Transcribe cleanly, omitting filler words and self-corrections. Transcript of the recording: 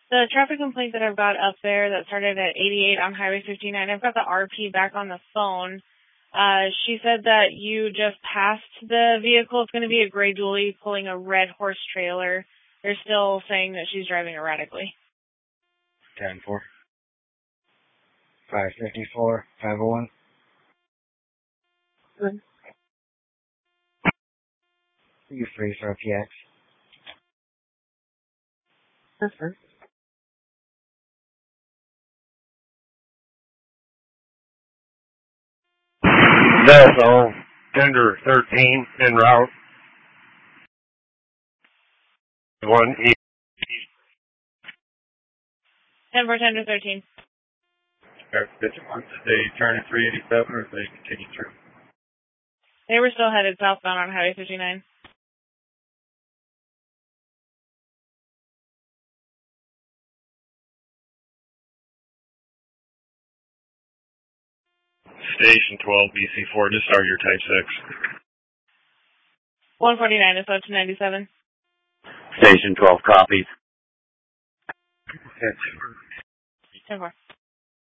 The traffic complaint that I've got up there that started at 88 on Highway 59, I've got the RP back on the phone. She said that you just passed the vehicle. It's going to be a gray dually pulling a red horse trailer. They're still saying that she's driving erratically. 10-4. 554, 501. Good. Are you free for a PX? Perfect. Delta, tender 13 en route. 1 east. 10 for 10 to 13. Did they turn at 387 or did they continue through? They were still headed southbound on Highway 59. Station 12, BC4, just start your type 6. 149 is up to 97. Station 12 copies. 10-4.